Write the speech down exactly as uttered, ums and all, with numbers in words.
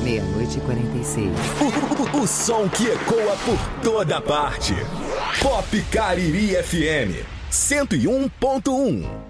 Meia-noite e quarenta e seis. O, o, o som que ecoa por toda parte. Pop Cariri F M cento e um ponto um.